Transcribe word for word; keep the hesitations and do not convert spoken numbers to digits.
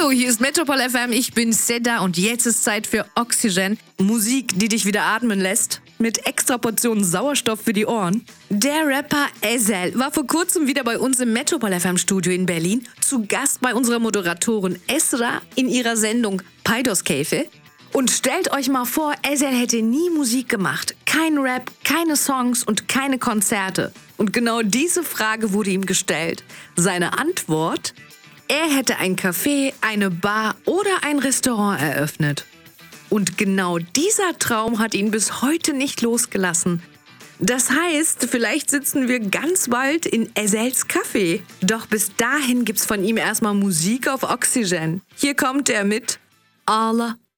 Hallo, hier ist Metropol F M, ich bin Seda und jetzt ist Zeit für Oxygen. Musik, die dich wieder atmen lässt. Mit extra Portionen Sauerstoff für die Ohren. Der Rapper Ezel war vor kurzem wieder bei uns im Metropol F M Studio in Berlin. Zu Gast bei unserer Moderatorin Esra in ihrer Sendung Peidoskayfe. Und stellt euch mal vor, Ezel hätte nie Musik gemacht. Kein Rap, keine Songs und keine Konzerte. Und genau diese Frage wurde ihm gestellt. Seine Antwort: Er hätte ein Café, eine Bar oder ein Restaurant eröffnet. Und genau dieser Traum hat ihn bis heute nicht losgelassen. Das heißt, vielleicht sitzen wir ganz bald in Ezels Café. Doch bis dahin gibt's von ihm erstmal Musik auf Oxygen. Hier kommt er mit Ağla.